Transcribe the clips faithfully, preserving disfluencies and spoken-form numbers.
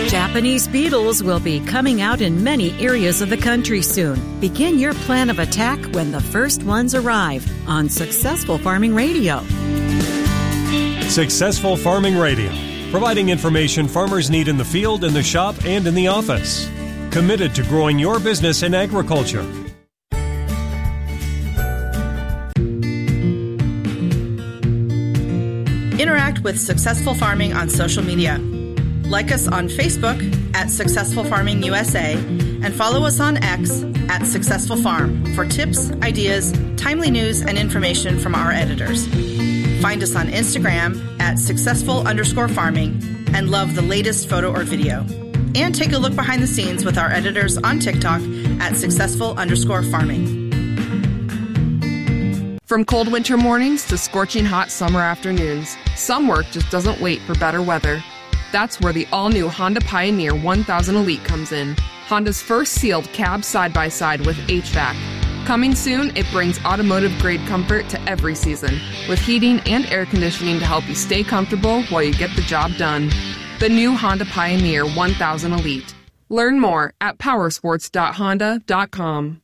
Japanese beetles will be coming out in many areas of the country soon. Begin your plan of attack when the first ones arrive on Successful Farming Radio. Successful Farming Radio, providing information farmers need in the field, in the shop, and in the office. Committed to growing your business in agriculture. Interact with Successful Farming on social media. Like us on Facebook at Successful Farming U S A and follow us on X at Successful Farm for tips, ideas, timely news, and information from our editors. Find us on Instagram at successful underscore farming and love the latest photo or video. And take a look behind the scenes with our editors on TikTok at successful underscore farming. From cold winter mornings to scorching hot summer afternoons, some work just doesn't wait for better weather. That's where the all-new Honda Pioneer one thousand Elite comes in. Honda's first sealed cab side-by-side with H V A C. Coming soon, it brings automotive-grade comfort to every season, with heating and air conditioning to help you stay comfortable while you get the job done. The new Honda Pioneer one thousand Elite. Learn more at powersports dot honda dot com.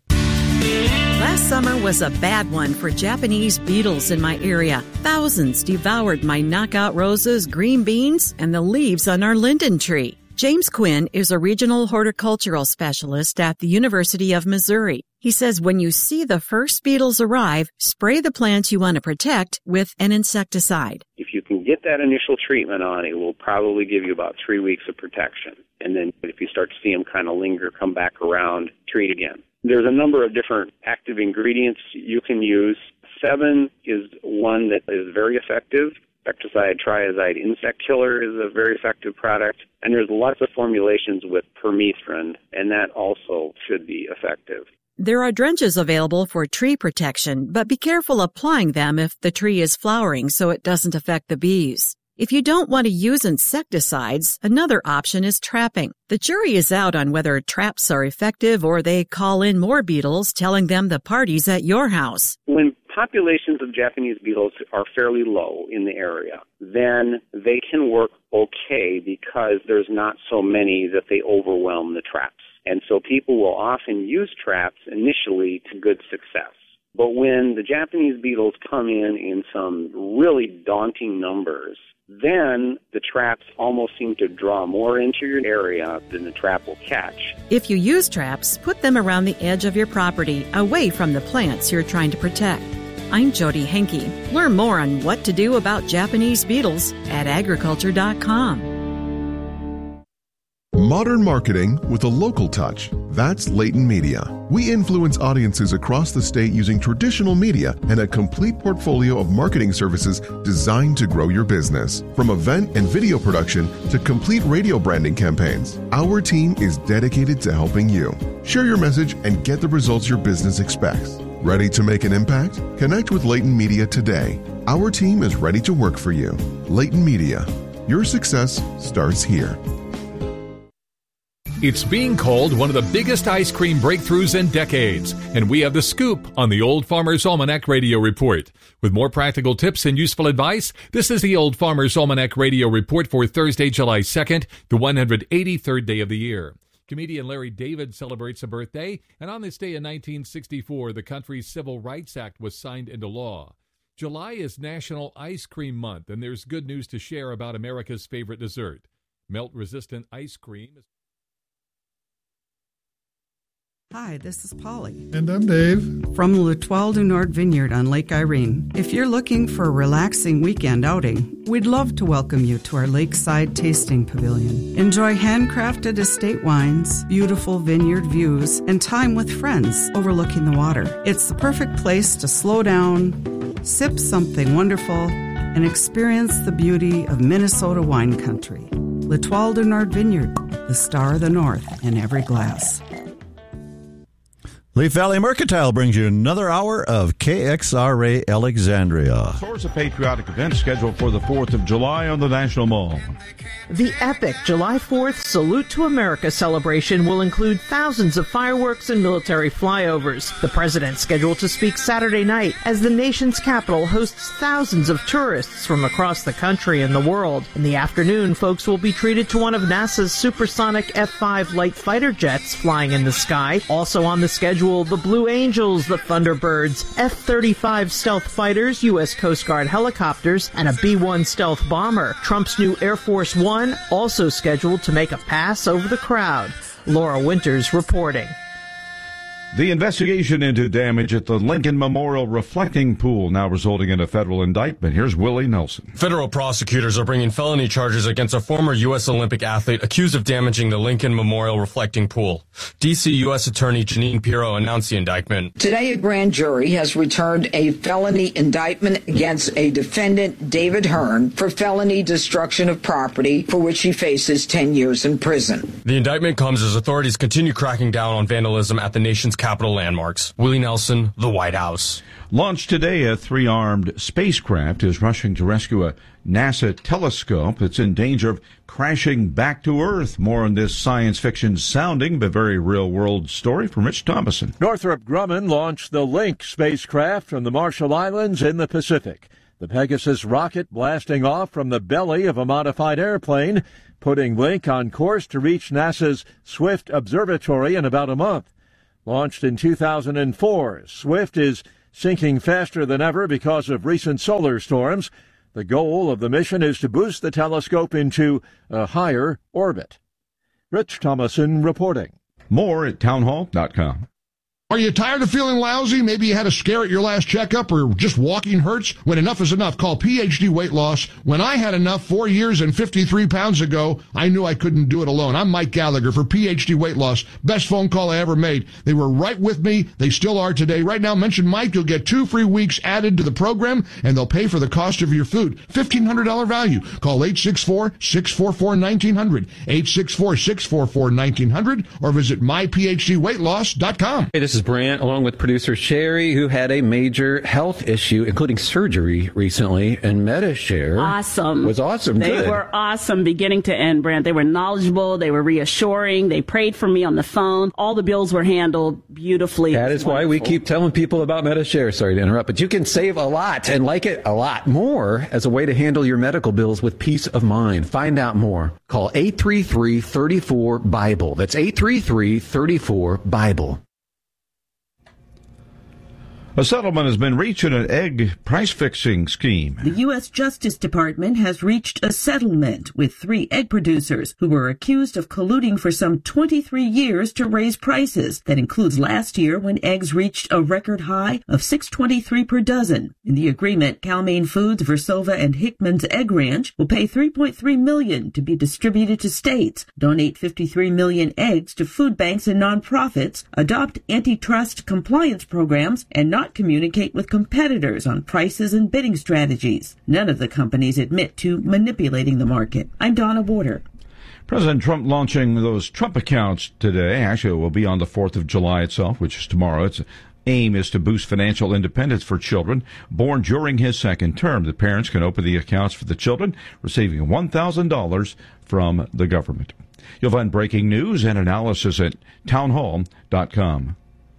Last summer was a bad one for Japanese beetles in my area. Thousands devoured my knockout roses, green beans, and the leaves on our linden tree. James Quinn is a regional horticultural specialist at the University of Missouri. He says when you see the first beetles arrive, spray the plants you want to protect with an insecticide. If you can get that initial treatment on, it will probably give you about three weeks of protection. And then if you start to see them kind of linger, come back around, treat again. There's a number of different active ingredients you can use. Seven is one that is very effective. Insecticide Triazide Insect Killer is a very effective product. And there's lots of formulations with permethrin, and that also should be effective. There are drenches available for tree protection, but be careful applying them if the tree is flowering so it doesn't affect the bees. If you don't want to use insecticides, another option is trapping. The jury is out on whether traps are effective or they call in more beetles, telling them the party's at your house. When populations of Japanese beetles are fairly low in the area, then they can work okay because there's not so many that they overwhelm the traps. And so people will often use traps initially to good success. But when the Japanese beetles come in in some really daunting numbers, then the traps almost seem to draw more into your area than the trap will catch. If you use traps, put them around the edge of your property, away from the plants you're trying to protect. I'm Jody Henke. Learn more on what to do about Japanese beetles at agriculture dot com. Modern marketing with a local touch. That's Leighton Media. We influence audiences across the state using traditional media and a complete portfolio of marketing services designed to grow your business. From event and video production to complete radio branding campaigns, our team is dedicated to helping you. Share your message and get the results your business expects. Ready to make an impact? Connect with Leighton Media today. Our team is ready to work for you. Leighton Media. Your success starts here. It's being called one of the biggest ice cream breakthroughs in decades, and we have the scoop on the Old Farmer's Almanac Radio Report. With more practical tips and useful advice, this is the Old Farmer's Almanac Radio Report for Thursday, July second, the one hundred eighty-third day of the year. Comedian Larry David celebrates a birthday, and on this day in nineteen sixty-four, the country's Civil Rights Act was signed into law. July is National Ice Cream Month, and there's good news to share about America's favorite dessert. Melt-resistant ice cream is Hi, this is Polly. And I'm Dave. From the L'Etoile du Nord Vineyard on Lake Irene. If you're looking for a relaxing weekend outing, we'd love to welcome you to our lakeside tasting pavilion. Enjoy handcrafted estate wines, beautiful vineyard views, and time with friends overlooking the water. It's the perfect place to slow down, sip something wonderful, and experience the beauty of Minnesota wine country. L'Etoile du Nord Vineyard, the star of the North in every glass. Leaf Valley Mercantile brings you another hour of K X R A Alexandria. Source of patriotic events scheduled for the fourth of July on the National Mall. The epic July fourth Salute to America celebration will include thousands of fireworks and military flyovers. The president scheduled to speak Saturday night as the nation's capital hosts thousands of tourists from across the country and the world. In the afternoon, folks will be treated to one of NASA's supersonic F five light fighter jets flying in the sky. Also on the schedule, the Blue Angels, the Thunderbirds, F thirty-five stealth fighters, U S Coast Guard helicopters, and a B one stealth bomber. Trump's new Air Force One also scheduled to make a pass over the crowd. Laura Winters reporting. The investigation into damage at the Lincoln Memorial reflecting pool now resulting in a federal indictment. Here's Willie Nelson. Federal prosecutors are bringing felony charges against a former U S Olympic athlete accused of damaging the Lincoln Memorial reflecting pool. D C U S Attorney Jeanine Pirro announced the indictment. Today, a grand jury has returned a felony indictment against a defendant, David Hearn, for felony destruction of property, for which he faces ten years in prison. The indictment comes as authorities continue cracking down on vandalism at the nation's Capitol landmarks. Willie Nelson, the White House. Launched today, a three-armed spacecraft is rushing to rescue a NASA telescope that's in danger of crashing back to Earth. More on this science fiction sounding but very real-world story from Rich Thomason. Northrop Grumman launched the Link spacecraft from the Marshall Islands in the Pacific. The Pegasus rocket blasting off from the belly of a modified airplane, putting Link on course to reach NASA's Swift Observatory in about a month. Launched in two thousand four, Swift is sinking faster than ever because of recent solar storms. The goal of the mission is to boost the telescope into a higher orbit. Rich Thomason reporting. More at townhall dot com. Are you tired of feeling lousy? Maybe you had a scare at your last checkup or just walking hurts? When enough is enough, call P H D Weight Loss. When I had enough four years and fifty-three pounds ago, I knew I couldn't do it alone. I'm Mike Gallagher for P H D Weight Loss. Best phone call I ever made. They were right with me. They still are today. Right now, mention Mike. You'll get two free weeks added to the program, and they'll pay for the cost of your food. fifteen hundred dollars value. Call eight six four, six four four, one nine zero zero, eight six four, six four four, one nine zero zero, or visit my p h d weight loss dot com. Hey, this is Brant, along with producer Sherry, who had a major health issue, including surgery recently, and MediShare awesome. was awesome. They Good. were awesome beginning to end, Brent. They were knowledgeable. They were reassuring. They prayed for me on the phone. All the bills were handled beautifully. That is why we keep telling people about MediShare. Sorry to interrupt, but you can save a lot and like it a lot more as a way to handle your medical bills with peace of mind. Find out more. Call eight three three, three four, BIBLE. That's eight three three, three four, BIBLE. A settlement has been reached in an egg price-fixing scheme. The U S Justice Department has reached a settlement with three egg producers who were accused of colluding for some twenty-three years to raise prices. That includes last year when eggs reached a record high of six dollars and twenty-three cents per dozen. In the agreement, Cal-Maine Foods, Versova, and Hickman's Egg Ranch will pay three point three million dollars to be distributed to states, donate fifty-three million eggs to food banks and nonprofits, adopt antitrust compliance programs, and not communicate with competitors on prices and bidding strategies. None of the companies admit to manipulating the market. I'm Donna Warder. President Trump launching those Trump accounts today. Actually, it will be on the fourth of July itself, which is tomorrow. Its aim is to boost financial independence for children born during his second term. The parents can open the accounts for the children, receiving one thousand dollars from the government. You'll find breaking news and analysis at townhall dot com.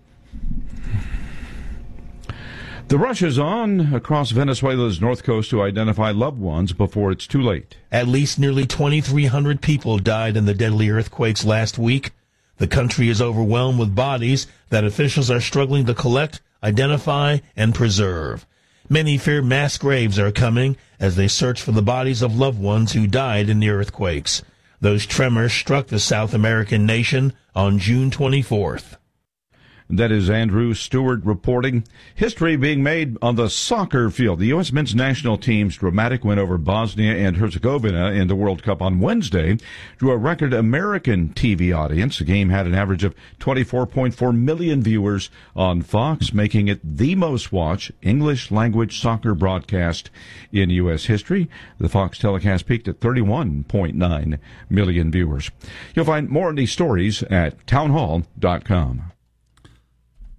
The rush is on across Venezuela's north coast to identify loved ones before it's too late. At least nearly twenty-three hundred people died in the deadly earthquakes last week. The country is overwhelmed with bodies that officials are struggling to collect, identify, and preserve. Many fear mass graves are coming as they search for the bodies of loved ones who died in the earthquakes. Those tremors struck the South American nation on June twenty-fourth. That is Andrew Stewart reporting. History being made on the soccer field. The U S men's national team's dramatic win over Bosnia and Herzegovina in the World Cup on Wednesday drew a record American T V audience. The game had an average of twenty-four point four million viewers on Fox, making it the most watched English-language soccer broadcast in U S history. The Fox telecast peaked at thirty-one point nine million viewers. You'll find more of these stories at townhall dot com.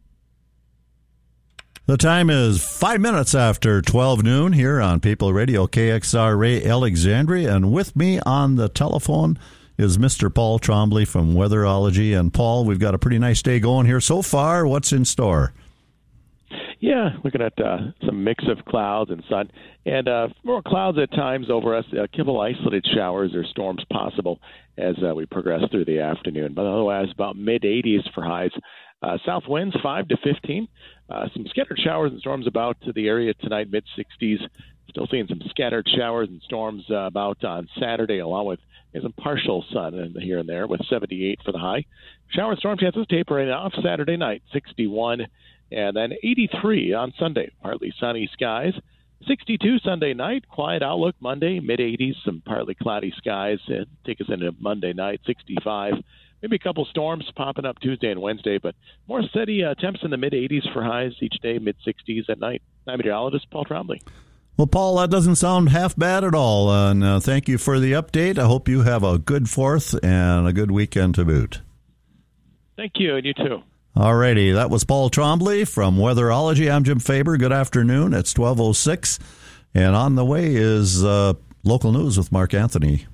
The time is five minutes after twelve noon here on People Radio K X R A Alexandria. And with me on the telephone is Mister Paul Trombley from Weatherology. And Paul, we've got a pretty nice day going here so far. What's in store? Yeah, looking at uh, some mix of clouds and sun, and uh, more clouds at times over us. A couple isolated showers or storms possible as uh, we progress through the afternoon. But otherwise, about mid eighties for highs. Uh, south winds five to fifteen. Uh, some scattered showers and storms about to the area tonight, mid sixties. Still seeing some scattered showers and storms uh, about on Saturday, along with uh, some partial sun in the, here and there, with seventy-eight for the high. Shower and storm chances tapering off Saturday night, sixty-one. And then eighty-three on Sunday, partly sunny skies. sixty-two Sunday night, quiet outlook Monday, mid eighties, some partly cloudy skies. And take us into Monday night, sixty-five. Maybe a couple storms popping up Tuesday and Wednesday, but more steady uh, temps in the mid eighties for highs each day, mid sixties at night. I'm meteorologist Paul Trombley. Well, Paul, that doesn't sound half bad at all. And uh, thank you for the update. I hope you have a good fourth and a good weekend to boot. Thank you, and you too. All righty. That was Paul Trombley from Weatherology. I'm Jim Faber. Good afternoon. It's twelve oh six. And on the way is uh, local news with Mark Anthony.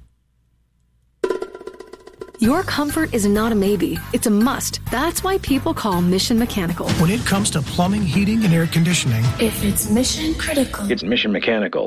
Your comfort is not a maybe. It's a must. That's why people call Mission Mechanical. When it comes to plumbing, heating, and air conditioning, if it's mission critical, it's Mission Mechanical.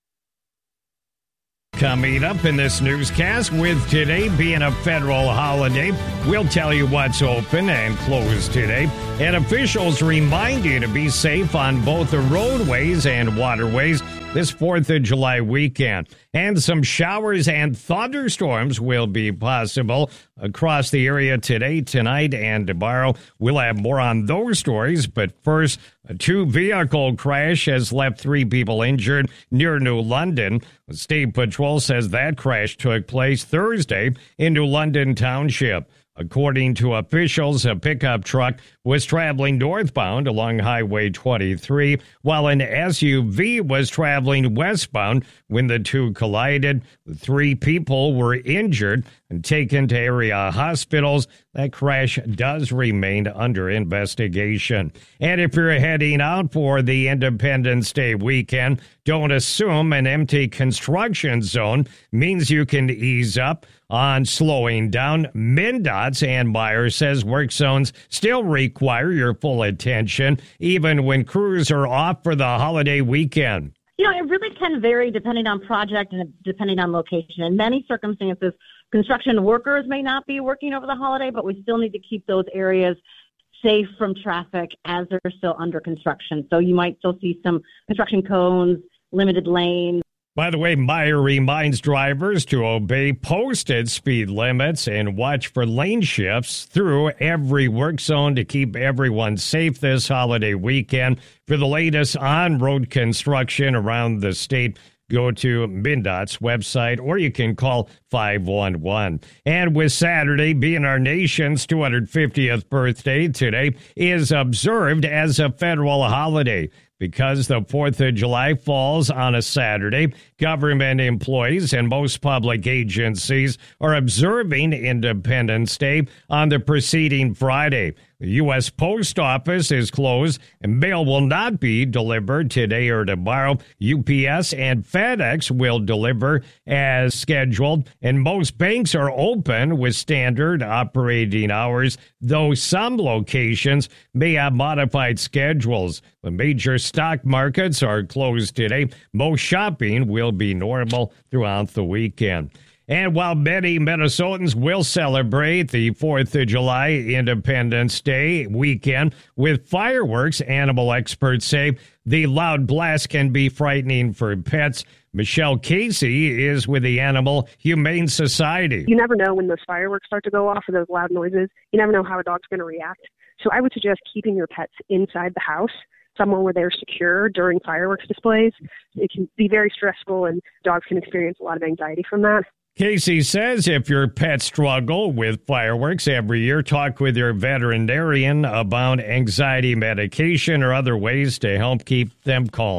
Coming up in this newscast, with today being a federal holiday, we'll tell you what's open and closed today. And officials remind you to be safe on both the roadways and waterways this fourth of July weekend. And some showers and thunderstorms will be possible across the area today, tonight, and tomorrow. We'll have more on those stories, but first, a two-vehicle crash has left three people injured near New London. The State Patrol says that crash took place Thursday in New London Township. According to officials, a pickup truck was traveling northbound along Highway twenty-three, while an S U V was traveling westbound when the two collided. Three people were injured and taken to area hospitals. That crash does remain under investigation. And if you're heading out for the Independence Day weekend, don't assume an empty construction zone means you can ease up on slowing down. MnDOT's Ann Meyer says work zones still require your full attention, even when crews are off for the holiday weekend. You know, it really can vary depending on project and depending on location. In many circumstances, construction workers may not be working over the holiday, but we still need to keep those areas safe from traffic as they're still under construction. So you might still see some construction cones, limited lanes. By the way, Meyer reminds drivers to obey posted speed limits and watch for lane shifts through every work zone to keep everyone safe this holiday weekend. For the latest on road construction around the state, go to MnDOT's website, or you can call five one one. And with Saturday being our nation's two hundred fiftieth birthday, today is observed as a federal holiday. Because the fourth of July falls on a Saturday, government employees and most public agencies are observing Independence Day on the preceding Friday. The U S Post Office is closed, and mail will not be delivered today or tomorrow. U P S and FedEx will deliver as scheduled, and most banks are open with standard operating hours, though some locations may have modified schedules. The major stock markets are closed today. Most shopping will be normal throughout the weekend. And while many Minnesotans will celebrate the fourth of July Independence Day weekend with fireworks, animal experts say the loud blast can be frightening for pets. Michelle Casey is with the Animal Humane Society. You never know when those fireworks start to go off or those loud noises. You never know how a dog's going to react. So I would suggest keeping your pets inside the house, somewhere where they're secure during fireworks displays. It can be very stressful, and dogs can experience a lot of anxiety from that. Casey says if your pets struggle with fireworks every year, talk with your veterinarian about anxiety medication or other ways to help keep them calm.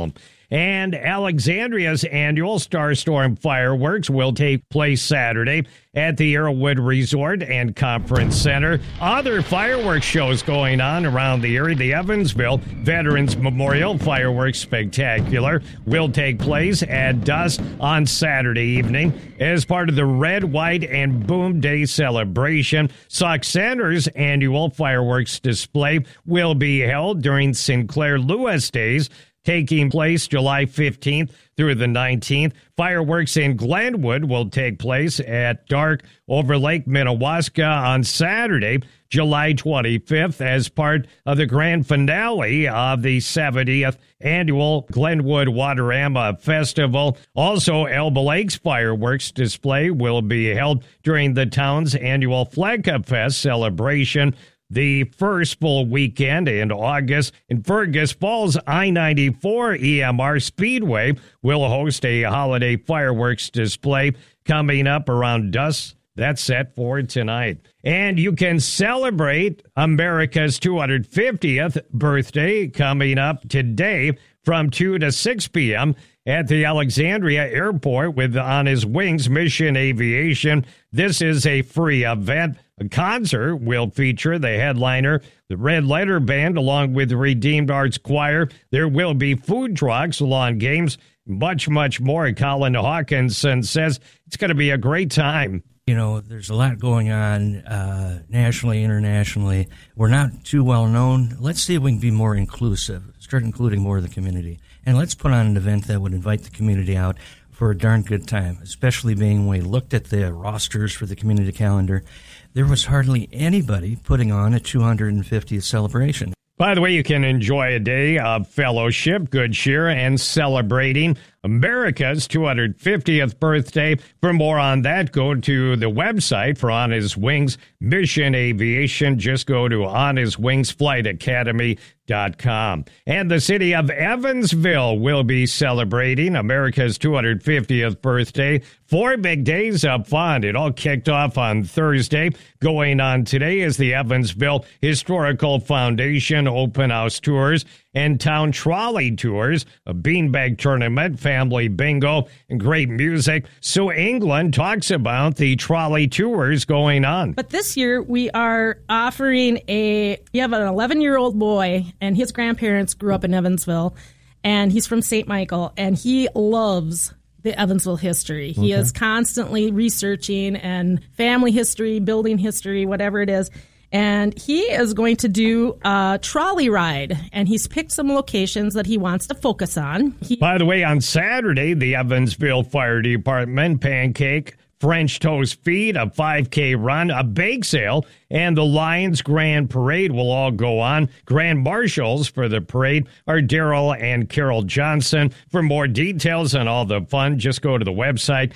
And Alexandria's annual Starstorm fireworks will take place Saturday at the Arrowwood Resort and Conference Center. Other fireworks shows going on around the area. The Evansville Veterans Memorial Fireworks Spectacular will take place at dusk on Saturday evening as part of the Red, White, and Boom Day celebration. Sauk Center's annual fireworks display will be held during Sinclair Lewis Days, taking place July fifteenth through the nineteenth. Fireworks in Glenwood will take place at dark over Lake Minnewaska on Saturday, July twenty-fifth, as part of the grand finale of the seventieth annual Glenwood Waterama Festival. Also, Elba Lake's fireworks display will be held during the town's annual Flecka Fest celebration, the first full weekend in August. In Fergus Falls, I ninety-four E M R Speedway will host a holiday fireworks display coming up around dusk. That's set for tonight. And you can celebrate America's two hundred fiftieth birthday coming up today from two to six p.m. at the Alexandria Airport with On His Wings Mission Aviation. This is a free event. A concert will feature the headliner, the Red Letter Band, along with the Redeemed Arts Choir. There will be food trucks, lawn games, much, much more. Colin Hawkinson says it's going to be a great time. You know, there's a lot going on uh, nationally, internationally. We're not too well known. Let's see if we can be more inclusive, start including more of the community. And let's put on an event that would invite the community out for a darn good time, especially being when we looked at the rosters for the community calendar. There was hardly anybody putting on a two hundred fiftieth celebration. By the way, you can enjoy a day of fellowship, good cheer, and celebrating America's two hundred fiftieth birthday. For more on that, go to the website for On His Wings Mission Aviation. Just go to On His Wings Flight Academy dot com. And the city of Evansville will be celebrating America's two hundred fiftieth birthday. Four big days of fun. It all kicked off on Thursday. Going on today is the Evansville Historical Foundation Open House Tours and Town Trolley Tours, a beanbag tournament, family bingo, and great music. Sue England talks about the trolley tours going on. But this year we are offering a, we have an eleven-year-old boy, and his grandparents grew up in Evansville, and he's from Saint Michael, and he loves the Evansville history. He Okay. is constantly researching and family history, building history, whatever it is. And he is going to do a trolley ride, and he's picked some locations that he wants to focus on. He- By the way, on Saturday, the Evansville Fire Department pancake, French toast feed, a five K run, a bake sale, and the Lions Grand Parade will all go on. Grand Marshals for the parade are Daryl and Carol Johnson. For more details on all the fun, just go to the website,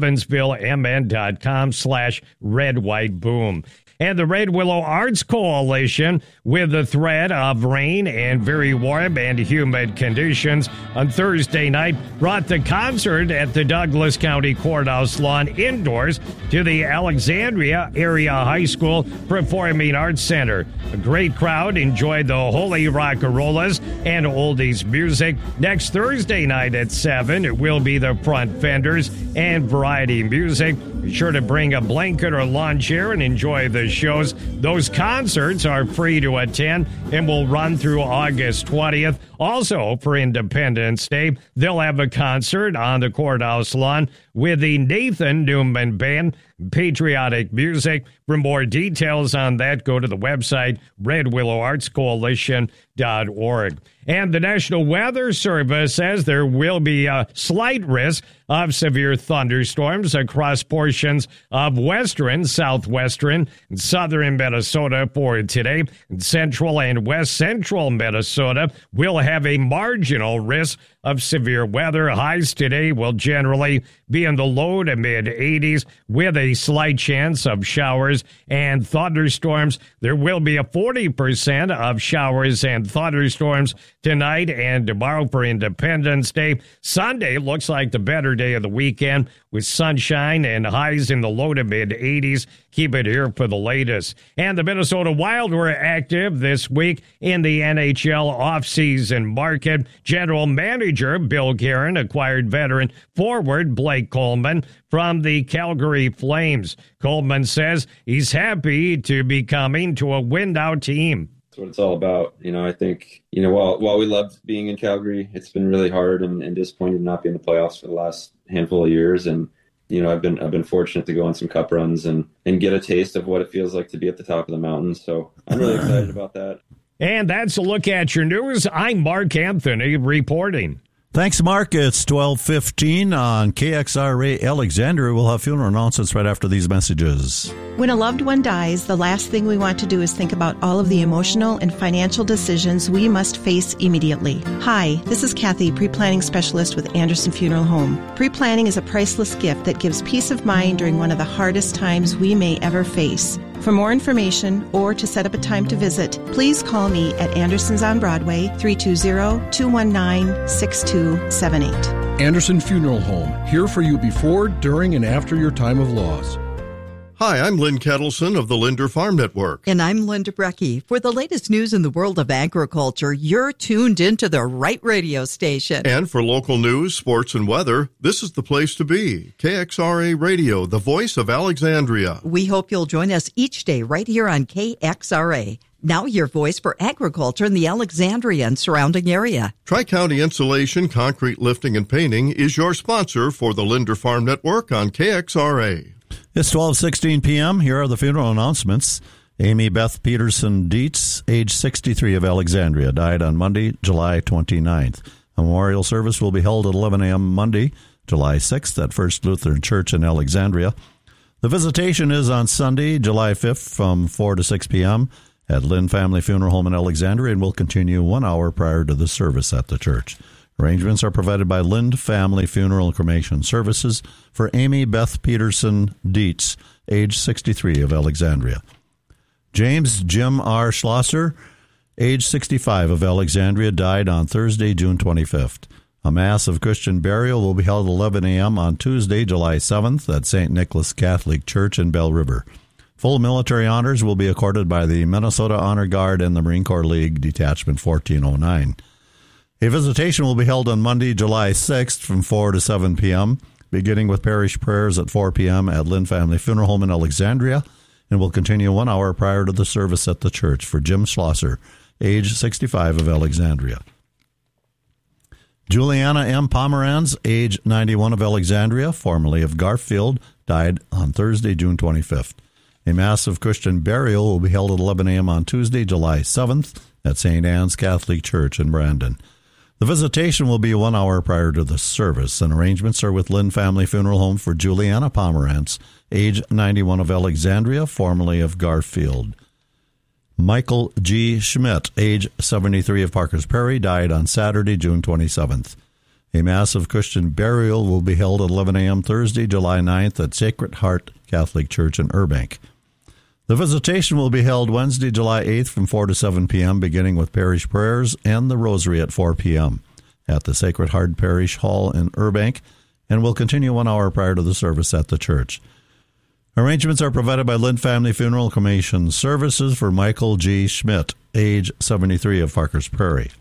evansvillemn.com slash red white boom. And the Red Willow Arts Coalition, with the threat of rain and very warm and humid conditions on Thursday night, brought the concert at the Douglas County Courthouse lawn indoors to the Alexandria Area High School Performing Arts Center. A great crowd enjoyed the Holy Rockarollas and oldies music. Next Thursday night at seven, it will be the Front Fenders and variety music. Be sure to bring a blanket or lawn chair and enjoy the shows. Those concerts are free to attend and will run through August twentieth. Also, for Independence Day, they'll have a concert on the courthouse lawn with the Nathan Newman Band, patriotic music. For more details on that, go to the website, red willow arts coalition dot org. And the National Weather Service says there will be a slight risk of severe thunderstorms across portions of western, southwestern, and southern Minnesota for today. And central and west central Minnesota will have a marginal risk of severe weather. Highs today will generally be in the low to mid eighties with a slight chance of showers and thunderstorms. There will be a forty percent of showers and thunderstorms tonight and tomorrow for Independence Day. Sunday looks like the better day of the weekend with sunshine and highs in the low to mid eighties. Keep it here for the latest. And the Minnesota Wild were active this week in the N H L offseason market. General Manager manager, Bill Guerin, acquired veteran forward Blake Coleman from the Calgary Flames. Coleman says he's happy to be coming to a win-now team. That's what it's all about. You know, I think, you know, while while we loved being in Calgary, it's been really hard and, and disappointing to not be in the playoffs for the last handful of years. And, you know, I've been I've been fortunate to go on some cup runs and, and get a taste of what it feels like to be at the top of the mountain. So I'm really excited about that. And that's a look at your news. I'm Mark Anthony reporting. Thanks, Mark. It's twelve fifteen on K X R A Alexandria. We'll have funeral announcements right after these messages. When a loved one dies, the last thing we want to do is think about all of the emotional and financial decisions we must face immediately. Hi, this is Kathy, pre-planning specialist with Anderson Funeral Home. Pre-planning is a priceless gift that gives peace of mind during one of the hardest times we may ever face. For more information or to set up a time to visit, please call me at Anderson's on Broadway, three two zero, two one nine, six two seven eight. Anderson Funeral Home, here for you before, during, and after your time of loss. Hi, I'm Lynn Kettleson of the Linder Farm Network. And I'm Linda Brecky. For the latest news in the world of agriculture, you're tuned into the right radio station. And for local news, sports, and weather, this is the place to be. K X R A Radio, the voice of Alexandria. We hope you'll join us each day right here on K X R A. Now your voice for agriculture in the Alexandria and surrounding area. Tri-County Insulation, Concrete Lifting, and Painting is your sponsor for the Linder Farm Network on K X R A. It's twelve sixteen p.m. Here are the funeral announcements. Amy Beth Peterson Dietz, age sixty-three, of Alexandria, died on Monday, July twenty-ninth. A memorial service will be held at eleven a.m. Monday, July sixth, at First Lutheran Church in Alexandria. The visitation is on Sunday, July fifth, from four to six p.m. at Lynn Family Funeral Home in Alexandria, and will continue one hour prior to the service at the church. Arrangements are provided by Lind Family Funeral and Cremation Services for Amy Beth Peterson Dietz, age sixty-three, of Alexandria. James Jim R. Schlosser, age sixty-five, of Alexandria, died on Thursday, June twenty-fifth. A Mass of Christian burial will be held at eleven a.m. on Tuesday, July seventh, at Saint Nicholas Catholic Church in Bell River. Full military honors will be accorded by the Minnesota Honor Guard and the Marine Corps League Detachment fourteen oh nine. A visitation will be held on Monday, July sixth, from four to seven p.m., beginning with parish prayers at four p.m. at Lynn Family Funeral Home in Alexandria, and will continue one hour prior to the service at the church for Jim Schlosser, age sixty-five, of Alexandria. Juliana M. Pomeranz, age ninety-one, of Alexandria, formerly of Garfield, died on Thursday, June twenty-fifth. A Mass of Christian burial will be held at eleven a.m. on Tuesday, July seventh, at Saint Anne's Catholic Church in Brandon. The visitation will be one hour prior to the service, and arrangements are with Lynn Family Funeral Home for Juliana Pomerantz, age ninety-one, of Alexandria, formerly of Garfield. Michael G. Schmidt, age seventy-three, of Parkers Prairie, died on Saturday, June twenty-seventh. A Mass of Christian burial will be held at eleven a.m. Thursday, July ninth, at Sacred Heart Catholic Church in Urbank. The visitation will be held Wednesday, July eighth, from four to seven p.m., beginning with parish prayers and the rosary at four p.m. at the Sacred Heart Parish Hall in Urbank, and will continue one hour prior to the service at the church. Arrangements are provided by Lynn Family Funeral Cremation Services for Michael G. Schmidt, age seventy-three, of Parkers Prairie.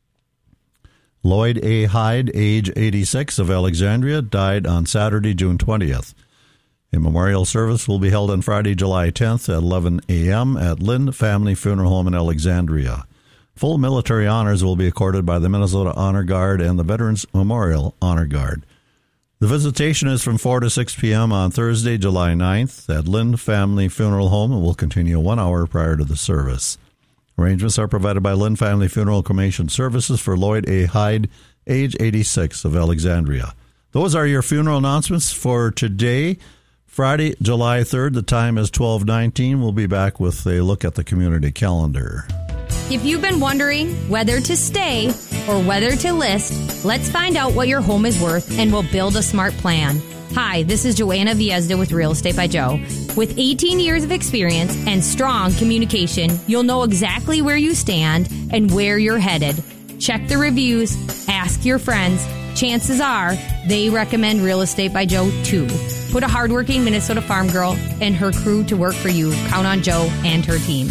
Lloyd A. Hyde, age eighty-six, of Alexandria, died on Saturday, June twentieth. A memorial service will be held on Friday, July tenth at eleven a.m. at Lynn Family Funeral Home in Alexandria. Full military honors will be accorded by the Minnesota Honor Guard and the Veterans Memorial Honor Guard. The visitation is from four to six p.m. on Thursday, July ninth at Lynn Family Funeral Home and will continue one hour prior to the service. Arrangements are provided by Lynn Family Funeral Cremation Services for Lloyd A. Hyde, age eighty-six, of Alexandria. Those are your funeral announcements for today, Friday, July third. The time is twelve nineteen. We'll be back with a look at the community calendar. If you've been wondering whether to stay or whether to list, let's find out what your home is worth and we'll build a smart plan. Hi, this is Joanna Viezda with Real Estate by Joe. With eighteen years of experience and strong communication, you'll know exactly where you stand and where you're headed. Check the reviews, ask your friends. Chances are they recommend Real Estate by Joe too. Put a hardworking Minnesota farm girl and her crew to work for you. Count on Joe and her team.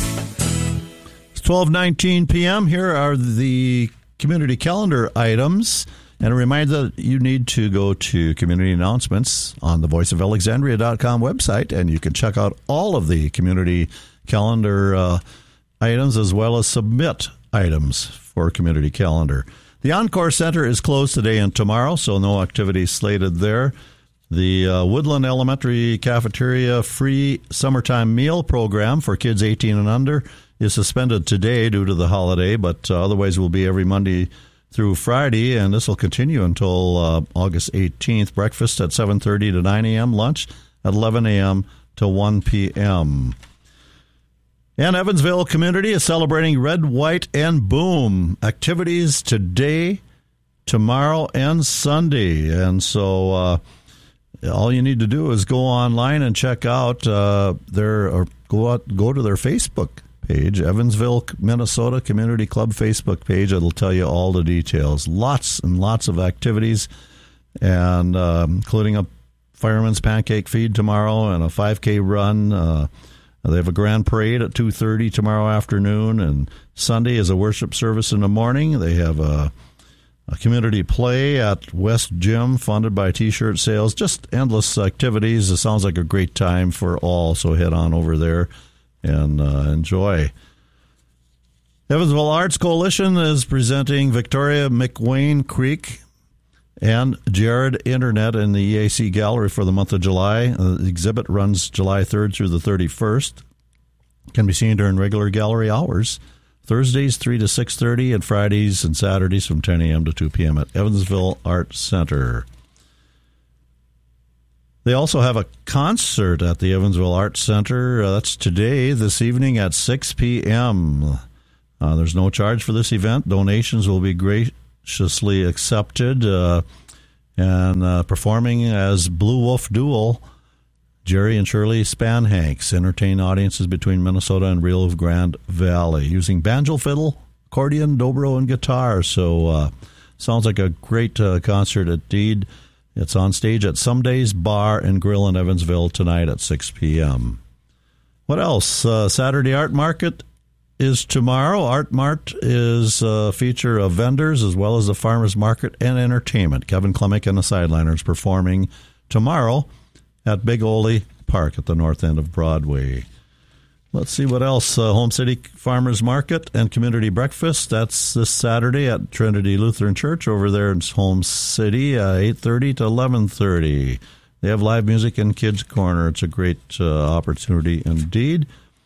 It's twelve nineteen p.m. Here are the community calendar items. And a reminder that you need to go to community announcements on the voice of alexandria dot com website, and you can check out all of the community calendar uh, items as well as submit items for community calendar. The Encore Center is closed today and tomorrow, so no activities slated there. The uh, Woodland Elementary Cafeteria free summertime meal program for kids eighteen and under is suspended today due to the holiday, but uh, otherwise will be every Monday through Friday, and this will continue until uh, August eighteenth. Breakfast at seven thirty to nine a.m., lunch at eleven a.m. to one p.m. And Evansville Community is celebrating Red, White, and Boom activities today, tomorrow, and Sunday. And so uh, all you need to do is go online and check out uh, their, or go out, go to their Facebook page, Evansville, Minnesota Community Club Facebook page. It'll tell you all the details. Lots and lots of activities, and uh, including a fireman's pancake feed tomorrow and a five K run. Uh, they have a grand parade at two thirty tomorrow afternoon, and Sunday is a worship service in the morning. They have a, a community play at West Gym funded by T-shirt sales. Just endless activities. It sounds like a great time for all, so head on over there and uh, enjoy. Evansville Arts Coalition is presenting Victoria McWayne Creek and Jared Internet in the E A C Gallery for the month of July. Uh, the exhibit runs July third through the thirty-first. Can be seen during regular gallery hours, Thursdays three to six thirty, and Fridays and Saturdays from ten a.m. to two p.m. at Evansville Art Center. They also have a concert at the Evansville Arts Center. Uh, that's today, this evening at six p.m. Uh, there's no charge for this event. Donations will be graciously accepted. Uh, and uh, performing as Blue Wolf Duel, Jerry and Shirley Spanhanks entertain audiences between Minnesota and Rio Grande Valley using banjo, fiddle, accordion, dobro, and guitar. So uh, sounds like a great uh, concert indeed. It's on stage at Some Days Bar and Grill in Evansville tonight at six p.m. What else? Uh, Saturday Art Market is tomorrow. Art Mart is a feature of vendors as well as the farmers market and entertainment. Kevin Klemick and the Sideliners performing tomorrow at Big Ole Park at the north end of Broadway. Let's see what else. Uh, Home City Farmers Market and Community Breakfast. That's this Saturday at Trinity Lutheran Church over there in Home City, uh, eight thirty to eleven thirty. They have live music and Kids Corner. It's a great uh, opportunity indeed.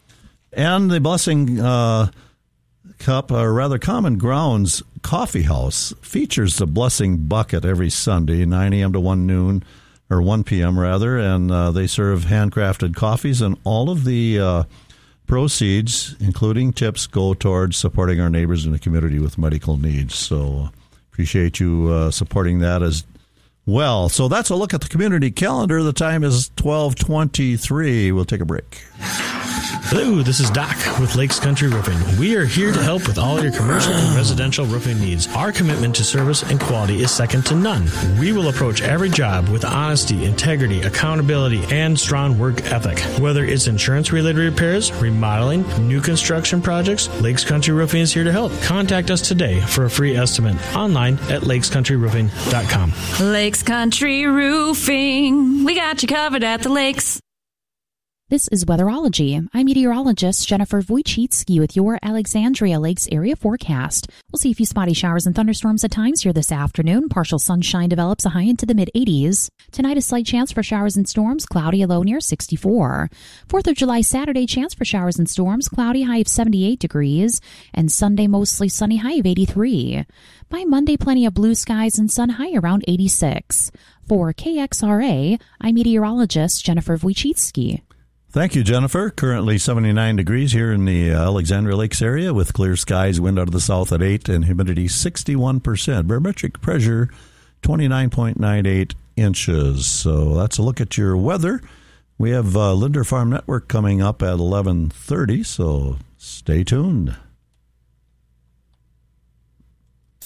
And the Blessing uh, Cup, or rather Common Grounds Coffee House, features the Blessing Bucket every Sunday, nine a.m. to one noon, or one p.m. rather, and uh, they serve handcrafted coffees, and all of the uh, proceeds, including tips, go towards supporting our neighbors in the community with medical needs. So appreciate you uh, supporting that as well. So that's a look at the community calendar. The time is twelve twenty-three. We'll take a break. Hello, this is Doc with Lakes Country Roofing. We are here to help with all your commercial and residential roofing needs. Our commitment to service and quality is second to none. We will approach every job with honesty, integrity, accountability, and strong work ethic. Whether it's insurance-related repairs, remodeling, new construction projects, Lakes Country Roofing is here to help. Contact us today for a free estimate online at lakes country roofing dot com. Lakes Country Roofing. We got you covered at the lakes. This is Weatherology. I'm meteorologist Jennifer Wojcicki with your Alexandria Lakes area forecast. We'll see a few spotty showers and thunderstorms at times here this afternoon. Partial sunshine develops a high into the mid-eighties. Tonight, a slight chance for showers and storms, cloudy, a low near sixty-four. fourth of July Saturday, chance for showers and storms, cloudy, high of seventy-eight degrees. And Sunday, mostly sunny, high of eighty-three. By Monday, plenty of blue skies and sun, high around eighty-six. For K X R A, I'm meteorologist Jennifer Wojcicki. Thank you, Jennifer. Currently seventy-nine degrees here in the Alexandria Lakes area with clear skies, wind out of the south at eight, and humidity sixty-one percent. Barometric pressure twenty-nine point nine eight inches. So that's a look at your weather. We have uh, Linder Farm Network coming up at eleven thirty, so stay tuned.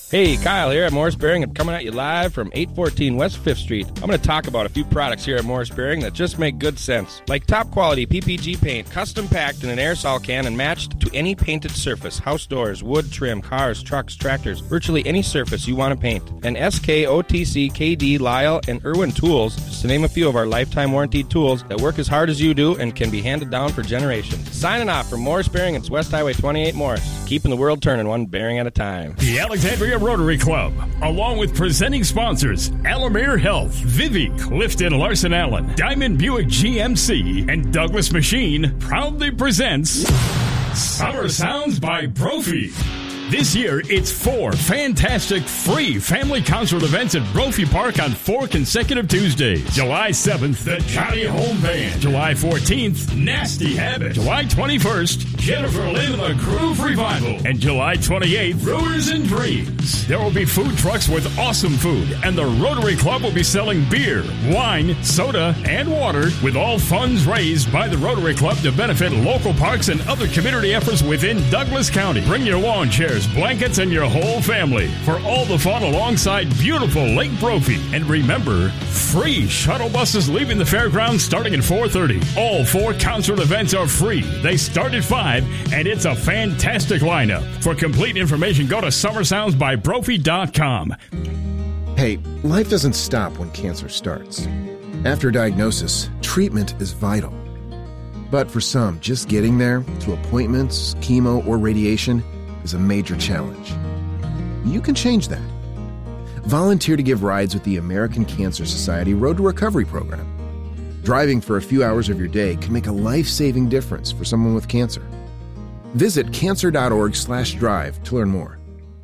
Hey, Kyle here at Morris Bearing. I'm coming at you live from eight fourteen West fifth Street. I'm going to talk about a few products here at Morris Bearing that just make good sense. Like top quality P P G paint, custom packed in an aerosol can and matched to any painted surface, house doors, wood trim, cars, trucks, tractors, virtually any surface you want to paint. And S K, O T C, K D, Lyle, and Irwin tools, just to name a few of our lifetime warranty tools that work as hard as you do and can be handed down for generations. Signing off from Morris Bearing. It's West Highway twenty-eight Morris. Keeping the world turning one bearing at a time. The Alexandria Rotary Club, along with presenting sponsors Alamere Health, Vivi, Clifton Larson Allen, Diamond Buick G M C, and Douglas Machine, proudly presents Summer Sounds by Brophy. This year, it's four fantastic free family concert events at Brophy Park on four consecutive Tuesdays. July seventh, the Johnny Home Band. July fourteenth, Nasty Habit. July twenty-first, Jennifer Lynn and the Groove Revival. And July twenty-eighth, Brewers and Dreams. There will be food trucks with awesome food, and the Rotary Club will be selling beer, wine, soda, and water, with all funds raised by the Rotary Club to benefit local parks and other community efforts within Douglas County. Bring your lawn chairs, blankets, and your whole family for all the fun alongside beautiful Lake Brophy. And remember, free shuttle buses leaving the fairgrounds starting at four thirty. All four concert events are free. They start at five, and it's a fantastic lineup. For complete information, go to summer sounds by brophy dot com. Hey, life doesn't stop when cancer starts. After diagnosis, treatment is vital. But for some, just getting there, to appointments, chemo, or radiation, is a major challenge. You can change that. Volunteer to give rides with the American Cancer Society Road to Recovery program. Driving for a few hours of your day can make a life-saving difference for someone with cancer. Visit cancer.org slash drive to learn more.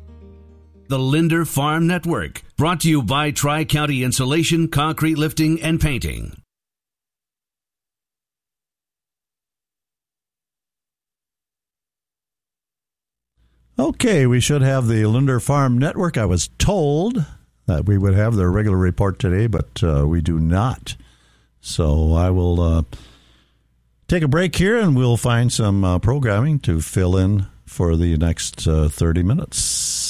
The Linder Farm Network, brought to you by Tri-County Insulation, Concrete Lifting, and Painting. Okay, we should have the Linder Farm Network. I was told that we would have their regular report today, but uh, we do not. So I will uh, take a break here, and we'll find some uh, programming to fill in for the next uh, thirty minutes.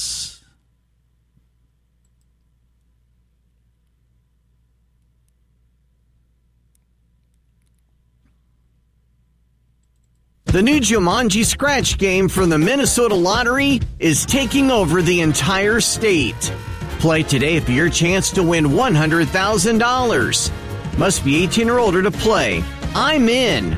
The new Jumanji Scratch game from the Minnesota Lottery is taking over the entire state. Play today for your chance to win one hundred thousand dollars. Must be eighteen or older to play. I'm in.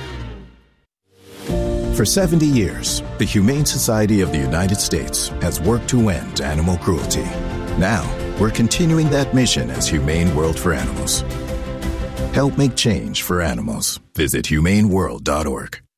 For seventy years, the Humane Society of the United States has worked to end animal cruelty. Now, we're continuing that mission as Humane World for Animals. Help make change for animals. Visit humane world dot org.